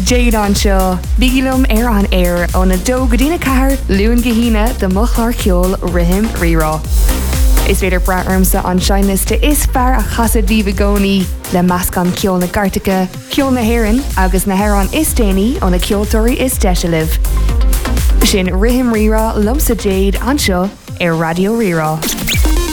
Jade an seo, bígilum an air ó na dó go dtína cahar luúin gahína de mochlar ceol rihim rirá. Is féidir braarmsa an seinliste is fear a chasad díbagóní le meascan ceol na Gartacha, ceol na Héireann agus na Héireann is déanaí ó na ceoltóirí is deisialah. Sin rihim rirá lumsa Jade an seo ar Radio Rirá.